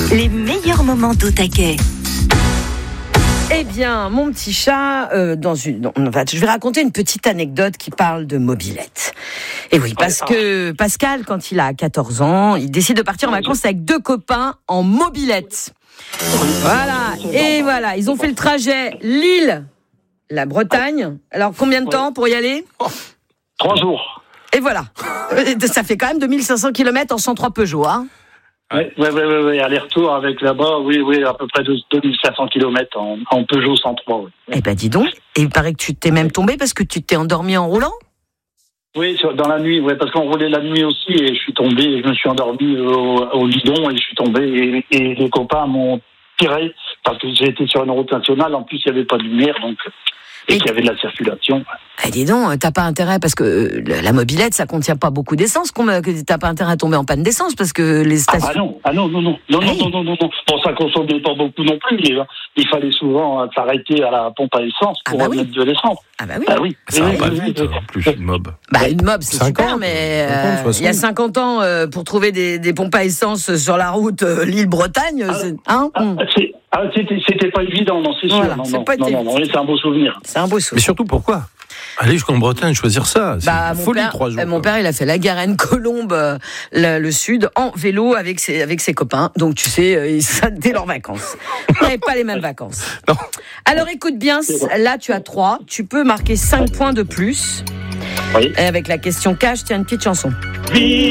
Les meilleurs moments d'Au Taquet. Eh bien, mon petit chat, je vais raconter une petite anecdote qui parle de mobilette. Et oui, parce que Pascal, quand il a 14 ans, il décide de partir en vacances avec 2 copains en mobilette. Voilà, et voilà, ils ont fait le trajet Lille-la Bretagne. Alors, combien de temps pour y aller ? 3 jours. Et voilà, ça fait quand même 2500 km en 103 Peugeot, hein. Oui, aller-retour avec là-bas, oui, à peu près 2500 km en Peugeot 103. Oui. Eh ben dis donc, et il paraît que tu t'es même tombé parce que tu t'es endormi en roulant ? Oui, dans la nuit, parce qu'on roulait la nuit aussi et je suis tombé, et je me suis endormi au guidon et je suis tombé et les copains m'ont tiré parce que j'étais sur une route nationale, en plus il n'y avait pas de lumière et qu'il y avait de la circulation. Eh dis donc, t'as pas intérêt, parce que la mobilette, ça contient pas beaucoup d'essence, t'as pas intérêt à tomber en panne d'essence, parce que les stations... Non. Bon, ça consommait pas beaucoup non plus, mais il fallait souvent s'arrêter à la pompe à essence pour mettre de l'essence. Oui. Ça va pas vite, en plus, une mob. Une mob, c'est 50, super, mais 50, il y a 50 ans, pour trouver des pompes à essence sur la route Lille-Bretagne, c'était pas évident, non, c'est sûr. Voilà, Non, c'est un beau souvenir. C'est un beau souvenir. Mais surtout, pourquoi aller jusqu'en Bretagne, choisir ça, c'est une folie, 3 jours. Mon père, il a fait la Garenne-Colombe, le sud, en vélo avec ses copains. Donc, tu sais, ça, dès leurs vacances. Vous n'avez pas les mêmes vacances. Non. Alors, écoute bien, là, tu as 3. Tu peux marquer 5 points de plus. Oui. Et avec la question cash, tiens, une petite chanson.